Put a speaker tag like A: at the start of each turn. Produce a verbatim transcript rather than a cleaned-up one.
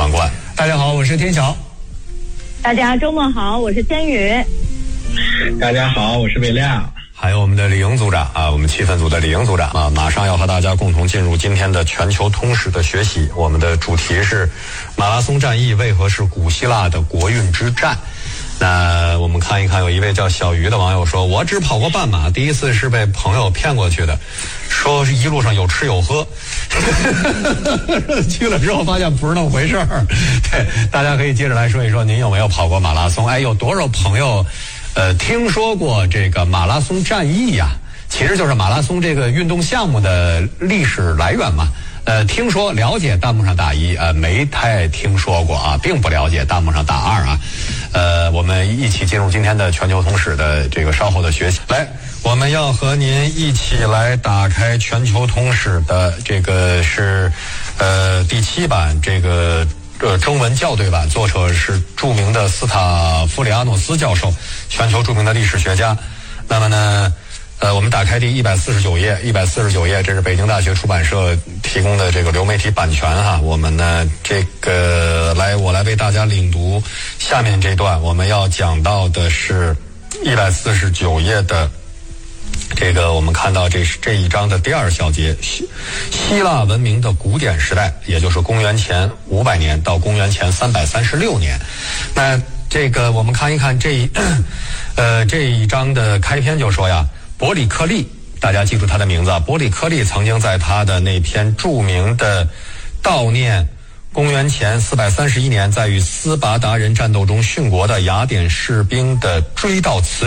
A: 满贯。大家好，我是天晓。
B: 大家周末好，我是千羽。
C: 大家好，我是韦亮。
A: 还有我们的李莹组长啊，我们气氛组的李莹组长啊，马上要和大家共同进入今天的全球通史的学习。我们的主题是马拉松战役为何是古希腊的国运之战。那我们看一看，有一位叫小鱼的网友说，我只跑过半马，第一次是被朋友骗过去的，说是一路上有吃有喝去了之后发现不是那么回事儿。对，大家可以接着来说一说您有没有跑过马拉松。哎，有多少朋友呃听说过这个马拉松战役呀？其实就是马拉松这个运动项目的历史来源嘛。呃，听说了解，弹幕上打一，呃，没太听说过啊，并不了解，弹幕上打二啊。呃，我们一起进入今天的全球通史的这个稍后的学习。来，我们要和您一起来打开全球通史的这个是呃第七版，这个呃中文校对版，作者是著名的斯塔夫里阿诺斯教授，全球著名的历史学家。那么呢，呃，我们打开第一百四十九页，一百四十九页，这是北京大学出版社提供的这个流媒体版权哈。我们呢，这个来，我来为大家领读下面这段。我们要讲到的是一百四十九页的这个，我们看到这是这一章的第二小节，希希腊文明的古典时代，也就是公元前五百年到公元前三百三十六年。那这个我们看一看这一呃这一章的开篇就说呀。伯里克利，大家记住他的名字啊！伯里克利曾经在他的那篇著名的悼念公元前四百三十一年在与斯巴达人战斗中殉国的雅典士兵的追悼词